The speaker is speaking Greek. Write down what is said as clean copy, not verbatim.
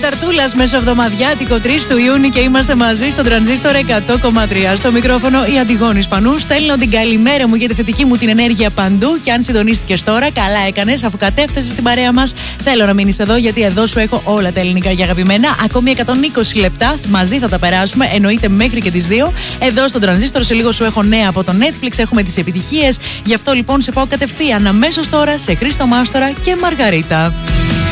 Τεταρτούλα μεσοβδομαδιάτικο 3 του Ιούνιου και είμαστε μαζί στο Τρανζίστορ 100,3. Στο μικρόφωνο η Αντιγόνη Πανού. Στέλνω την καλημέρα μου για τη θετική μου την ενέργεια παντού. Και αν συντονίστηκες τώρα, καλά έκανες αφού κατέφτασες στην παρέα μας. Θέλω να μείνεις εδώ γιατί εδώ σου έχω όλα τα ελληνικά και αγαπημένα. Ακόμη 120 λεπτά μαζί θα τα περάσουμε. Εννοείται μέχρι και τις 2. Εδώ στο Τρανζίστορ σε λίγο σου έχω νέα από το Netflix. Έχουμε τις επιτυχίες. Γι' αυτό λοιπόν σε πάω κατευθείαν αμέσως τώρα σε Χρήστο Μάστορα και Μαργαρίτα.